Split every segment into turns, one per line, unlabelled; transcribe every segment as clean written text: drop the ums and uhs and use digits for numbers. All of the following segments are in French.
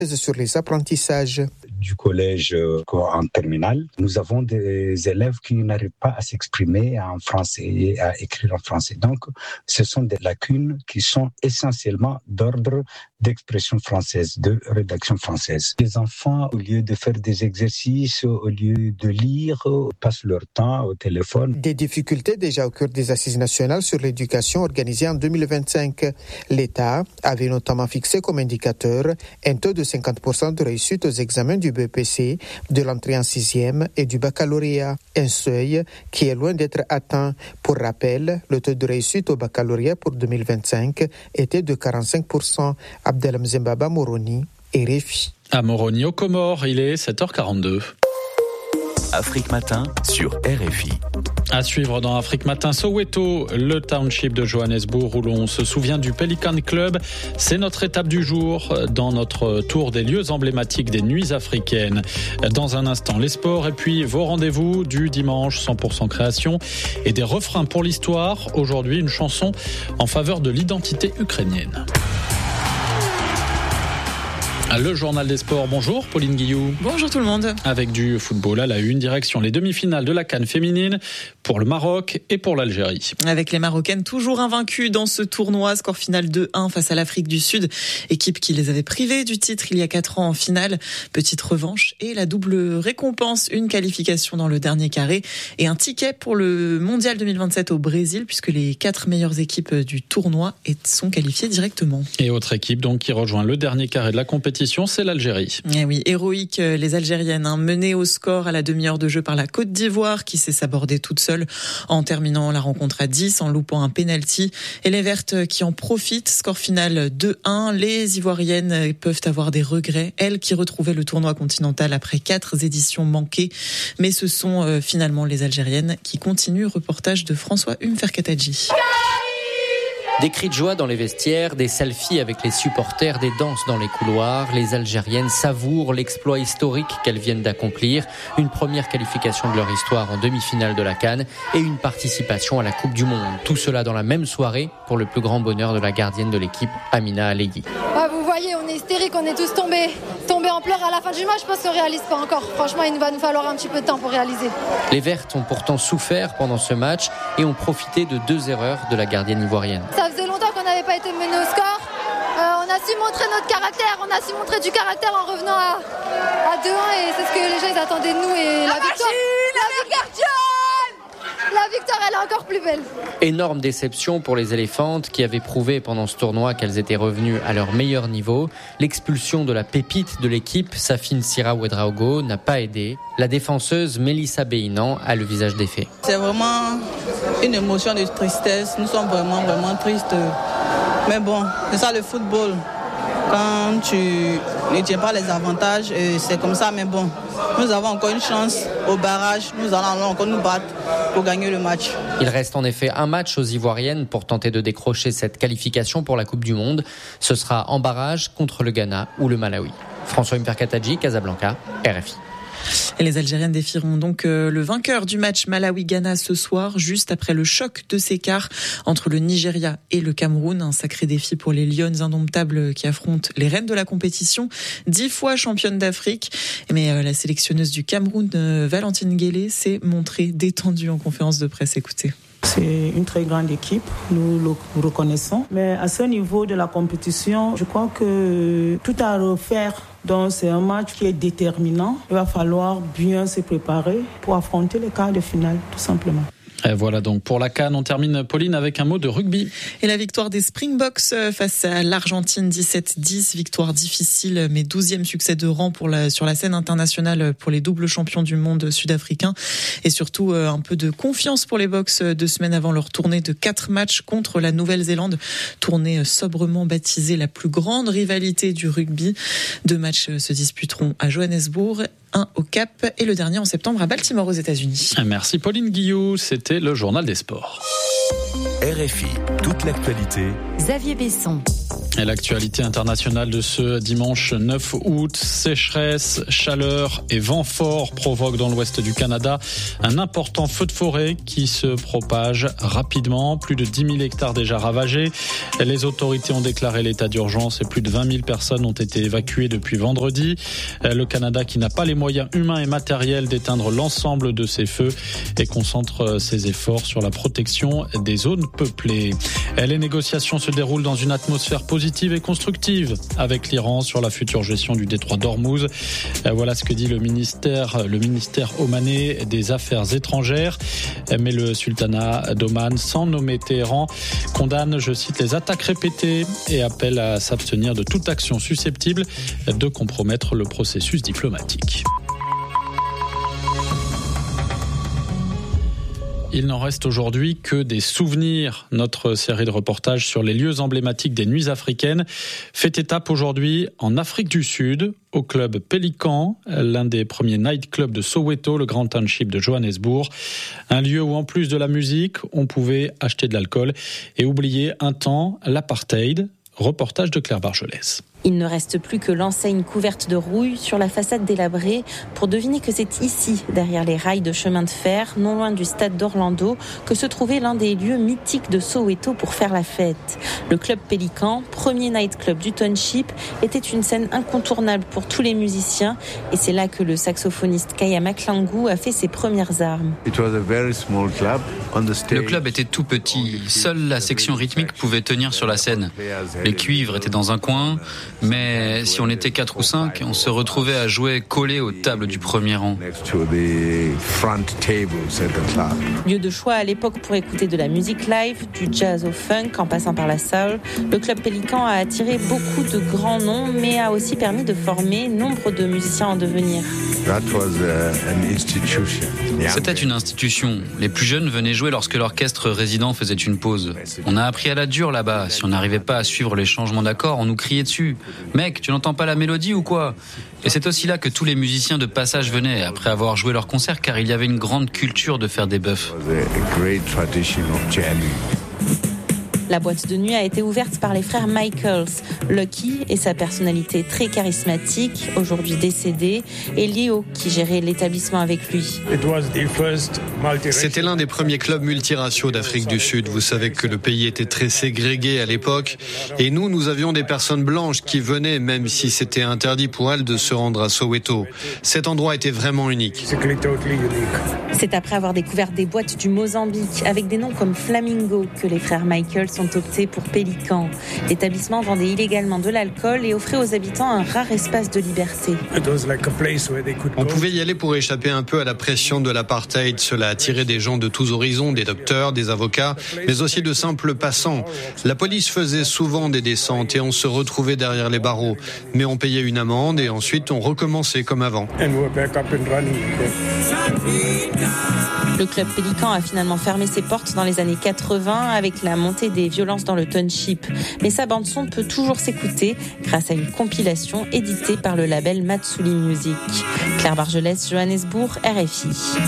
sur les apprentissages.
Du collège en terminale, nous avons des élèves qui n'arrivent pas à s'exprimer en français et à écrire en français. Donc, ce sont des lacunes qui sont essentiellement d'ordre d'expression française, de rédaction française. Les enfants, au lieu de faire des exercices, au lieu de lire, passent leur temps au téléphone.
Des difficultés déjà au cœur des assises nationales sur l'éducation organisées en 2025. L'État avait notamment fixé comme indicateur un taux de 50% de réussite aux examens du BEPC, de l'entrée en 6e et du baccalauréat. Un seuil qui est loin d'être atteint. Pour rappel, le taux de réussite au baccalauréat pour 2025 était de 45%. Abdelhamzembaba Moroni, RFI.
À Moroni, aux Comores, il est 7h42.
Afrique Matin sur RFI.
À suivre dans Afrique Matin, Soweto, le township de Johannesburg où l'on se souvient du Pelican Club. C'est notre étape du jour dans notre tour des lieux emblématiques des nuits africaines. Dans un instant, les sports et puis vos rendez-vous du dimanche 100% création et des refrains pour l'histoire. Aujourd'hui, une chanson en faveur de l'identité ukrainienne. Le journal des sports, bonjour Pauline Guillou.
Bonjour tout le monde.
Avec du football à la une, direction les demi-finales de la CAN féminine pour le Maroc et pour l'Algérie.
Avec les Marocaines toujours invaincues dans ce tournoi, score final 2-1 face à l'Afrique du Sud, équipe qui les avait privées du titre il y a 4 ans en finale. Petite revanche et la double récompense, une qualification dans le dernier carré et un ticket pour le Mondial 2027 au Brésil puisque les 4 meilleures équipes du tournoi sont qualifiées directement.
Et autre équipe donc qui rejoint le dernier carré de la compétition, c'est l'Algérie.
Eh oui, héroïque, les Algériennes, menées au score à la demi-heure de jeu par la Côte d'Ivoire, qui sait s'aborder toute seule en terminant la rencontre à 10, en loupant un pénalty. Et les Vertes qui en profitent, score final 2-1. Les Ivoiriennes peuvent avoir des regrets, elles qui retrouvaient le tournoi continental après 4 éditions manquées. Mais ce sont finalement les Algériennes qui continuent. Reportage de François Umferkatadji.
Des cris de joie dans les vestiaires, des selfies avec les supporters, des danses dans les couloirs. Les Algériennes savourent l'exploit historique qu'elles viennent d'accomplir. Une première qualification de leur histoire en demi-finale de la CAN et une participation à la Coupe du Monde. Tout cela dans la même soirée pour le plus grand bonheur de la gardienne de l'équipe, Amina Alleghi.
Vous voyez, on est hystérique, on est tous tombés en pleurs à la fin du match. Je pense qu'on ne réalise pas encore. Franchement, il va nous falloir un petit peu de temps pour réaliser.
Les Vertes ont pourtant souffert pendant ce match et ont profité de 2 erreurs de la gardienne ivoirienne.
Ça faisait longtemps qu'on n'avait pas été mené au score. On a su montrer notre caractère, on a su montrer du caractère en revenant à 2-1 et c'est ce que les gens ils attendaient de nous. Et la victoire, elle est encore plus belle.
Énorme déception pour les éléphantes qui avaient prouvé pendant ce tournoi qu'elles étaient revenues à leur meilleur niveau. L'expulsion de la pépite de l'équipe, Safine Sira Ouedraogo, n'a pas aidé. La défenseuse Mélissa Béinan a le visage défait.
C'est vraiment une émotion de tristesse. Nous sommes vraiment tristes. Mais bon, c'est ça le football. Quand tu ne tiens pas les avantages, c'est comme ça. Mais bon, nous avons encore une chance au barrage. Nous allons encore nous battre pour gagner le match.
Il reste en effet un match aux Ivoiriennes pour tenter de décrocher cette qualification pour la Coupe du Monde. Ce sera en barrage contre le Ghana ou le Malawi. François Umferkatadji, Casablanca, RFI.
Et les Algériennes défieront donc le vainqueur du match Malawi-Ghana ce soir, juste après le choc de ces quarts entre le Nigeria et le Cameroun. Un sacré défi pour les Lionnes indomptables qui affrontent les reines de la compétition, 10 fois championnes d'Afrique. Mais la sélectionneuse du Cameroun, Valentine Guélé, s'est montrée détendue en conférence de presse. Écoutez.
C'est une très grande équipe, nous le reconnaissons. Mais à ce niveau de la compétition, je crois que tout à refaire. Donc c'est un match qui est déterminant. Il va falloir bien se préparer pour affronter les quarts de finale, tout simplement.
Et voilà donc pour la CAN, on termine Pauline avec un mot de rugby.
Et la victoire des Springboks face à l'Argentine 17-10, victoire difficile mais 12e succès de rang sur la scène internationale pour les doubles champions du monde sud-africains et surtout un peu de confiance pour les Boks 2 semaines avant leur tournée de 4 matchs contre la Nouvelle-Zélande, tournée sobrement baptisée la plus grande rivalité du rugby. 2 matchs se disputeront à Johannesburg, un au Cap et le dernier en septembre à Baltimore aux États-Unis.
Merci Pauline Guillou, c'était le journal des sports.
RFI, toute l'actualité.
Xavier Besson.
Et l'actualité internationale de ce dimanche 9 août, sécheresse, chaleur et vent fort provoquent dans l'ouest du Canada un important feu de forêt qui se propage rapidement. Plus de 10 000 hectares déjà ravagés. Les autorités ont déclaré l'état d'urgence et plus de 20 000 personnes ont été évacuées depuis vendredi. Le Canada, qui n'a pas les moyens humains et matériels d'éteindre l'ensemble de ces feux, et concentre ses efforts sur la protection des zones peuplées. Les négociations se déroulent dans une atmosphère positive et constructive avec l'Iran sur la future gestion du détroit d'Ormuz. Voilà ce que dit le ministère omanais des Affaires étrangères. Mais le sultanat d'Oman, sans nommer Téhéran, condamne, je cite, les attaques répétées et appelle à s'abstenir de toute action susceptible de compromettre le processus diplomatique. Il n'en reste aujourd'hui que des souvenirs. Notre série de reportages sur les lieux emblématiques des nuits africaines fait étape aujourd'hui en Afrique du Sud, au club Pélican, l'un des premiers nightclubs de Soweto, le grand township de Johannesburg. Un lieu où, en plus de la musique, on pouvait acheter de l'alcool et oublier un temps l'apartheid. Reportage de Claire Bargelès.
Il ne reste plus que l'enseigne couverte de rouille sur la façade délabrée pour deviner que c'est ici, derrière les rails de chemin de fer, non loin du stade d'Orlando, que se trouvait l'un des lieux mythiques de Soweto pour faire la fête. Le club Pélican, premier nightclub du township, était une scène incontournable pour tous les musiciens et c'est là que le saxophoniste Kaya Maklangu a fait ses premières armes.
Le club était tout petit, seule la section rythmique pouvait tenir sur la scène. Les cuivres étaient dans un coin, mais si on était 4 ou 5, on se retrouvait à jouer collés aux tables du premier rang.
Lieu de choix à l'époque pour écouter de la musique live, du jazz au funk en passant par la soul, le club Pélican a attiré beaucoup de grands noms, mais a aussi permis de former nombre de musiciens en devenir.
C'était une institution. Les plus jeunes venaient jouer lorsque l'orchestre résident faisait une pause. On a appris à la dure là-bas. Si on n'arrivait pas à suivre les changements d'accords, on nous criait dessus. « Mec, tu n'entends pas la mélodie ou quoi ?» Et c'est aussi là que tous les musiciens de passage venaient après avoir joué leur concert, car il y avait une grande culture de faire des bœufs.
La boîte de nuit a été ouverte par les frères Michaels. Lucky et sa personnalité très charismatique, aujourd'hui décédé, et Leo qui gérait l'établissement avec lui.
C'était l'un des premiers clubs multiraciaux d'Afrique du Sud. Vous savez que le pays était très ségrégué à l'époque. Et nous avions des personnes blanches qui venaient, même si c'était interdit pour elles de se rendre à Soweto. Cet endroit était vraiment unique.
C'est après avoir découvert des boîtes du Mozambique avec des noms comme Flamingo que les frères Michaels ont opté pour Pélican. L'établissement vendait illégalement de l'alcool et offrait aux habitants un rare espace de liberté.
On pouvait y aller pour échapper un peu à la pression de l'apartheid. Cela attirait des gens de tous horizons, des docteurs, des avocats, mais aussi de simples passants. La police faisait souvent des descentes et on se retrouvait derrière les barreaux. Mais on payait une amende et ensuite on recommençait comme avant.
Le club Pélican a finalement fermé ses portes dans les années 80 avec la montée des violences dans le township. Mais sa bande-son peut toujours s'écouter grâce à une compilation éditée par le label Matsuli Music. Claire Bargelès, Johannesburg, RFI.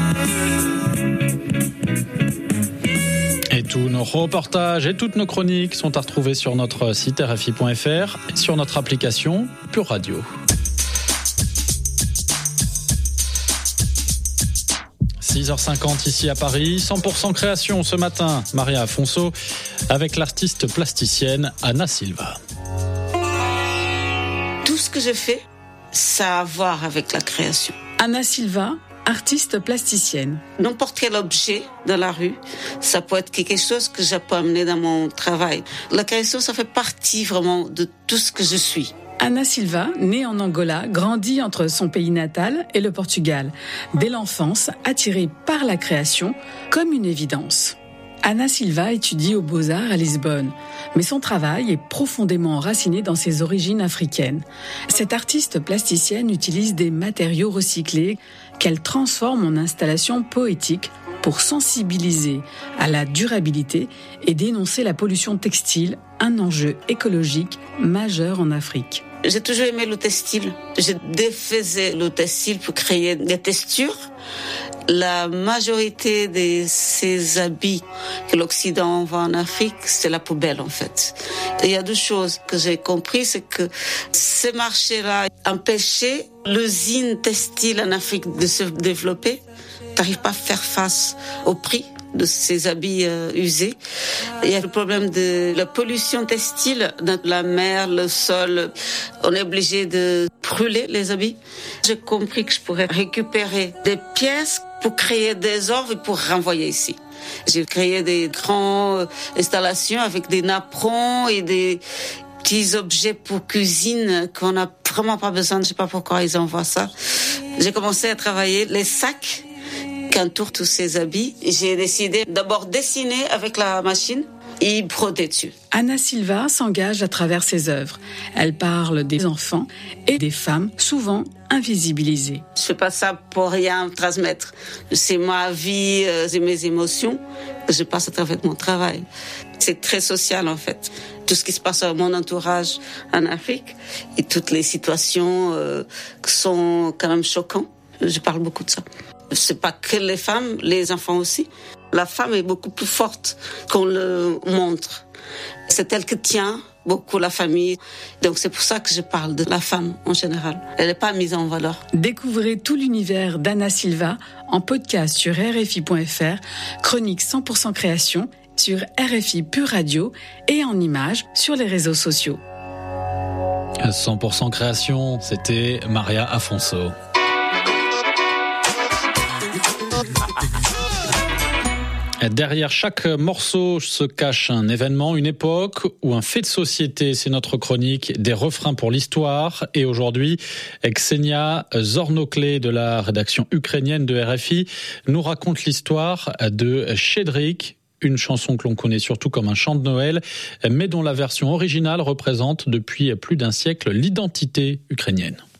Et tous nos reportages et toutes nos chroniques sont à retrouver sur notre site rfi.fr et sur notre application Pure Radio. 6h50 ici à Paris, 100% création ce matin, Maria Afonso, avec l'artiste plasticienne Anna Silva.
Tout ce que je fais, ça a à voir avec la création.
Anna Silva, artiste plasticienne.
N'importe quel objet dans la rue, ça peut être quelque chose que je peux amener dans mon travail. La création, ça fait partie vraiment de tout ce que je suis.
Anna Silva, née en Angola, grandit entre son pays natal et le Portugal. Dès l'enfance, attirée par la création comme une évidence. Anna Silva étudie aux Beaux-Arts à Lisbonne, mais son travail est profondément enraciné dans ses origines africaines. Cette artiste plasticienne utilise des matériaux recyclés qu'elle transforme en installations poétiques pour sensibiliser à la durabilité et dénoncer la pollution textile, un enjeu écologique majeur en Afrique.
J'ai toujours aimé le textile. Je défaisais le textile pour créer des textures. La majorité de ces habits que l'Occident envoie en Afrique, c'est la poubelle en fait. Et il y a deux choses que j'ai compris, c'est que ces marchés-là empêchaient l'usine textile en Afrique de se développer. T'arrives pas à faire face au prix de ces habits usés. Il y a le problème de la pollution textile dans la mer, le sol. On est obligé de brûler les habits. J'ai compris que je pourrais récupérer des pièces pour créer des œuvres et pour renvoyer ici. J'ai créé des grandes installations avec des napperons et des petits objets pour cuisine qu'on n'a vraiment pas besoin. Je ne sais pas pourquoi ils envoient ça. J'ai commencé à travailler les sacs qui entourent tous ces habits. J'ai décidé d'abord dessiner avec la machine et broder dessus.
Ana Silva s'engage à travers ses œuvres. Elle parle des enfants et des femmes souvent invisibilisées.
Je fais pas ça pour rien transmettre. C'est ma vie, c'est mes émotions que je passe à travers mon travail. C'est très social en fait. Tout ce qui se passe dans mon entourage en Afrique et toutes les situations qui sont quand même choquantes. Je parle beaucoup de ça. C'est pas que les femmes, les enfants aussi. La femme est beaucoup plus forte qu'on le montre. C'est elle qui tient beaucoup la famille. Donc c'est pour ça que je parle de la femme en général. Elle n'est pas mise en valeur.
Découvrez tout l'univers d'Ana Silva en podcast sur RFI.fr, chronique 100% création sur RFI Pure Radio et en images sur les réseaux sociaux.
100% création, c'était Maria Afonso. Derrière chaque morceau se cache un événement, une époque ou un fait de société. C'est notre chronique des refrains pour l'histoire. Et aujourd'hui, Ksenia Zornoklé de la rédaction ukrainienne de RFI nous raconte l'histoire de Shchedryk, une chanson que l'on connaît surtout comme un chant de Noël, mais dont la version originale représente depuis plus d'un siècle l'identité ukrainienne.